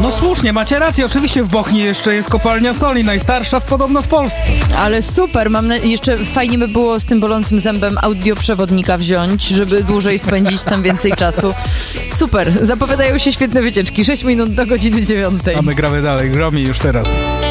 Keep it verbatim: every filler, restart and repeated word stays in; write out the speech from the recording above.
No słusznie, macie rację, oczywiście w Bochni jeszcze jest kopalnia soli, najstarsza w, podobno w Polsce. Ale super, mam na... jeszcze fajnie by było z tym bolącym zębem audioprzewodnika wziąć, żeby dłużej spędzić tam więcej czasu. Super, zapowiadają się świetne wycieczki, sześć minut do godziny dziewiątej. A my gramy dalej, gromi już teraz.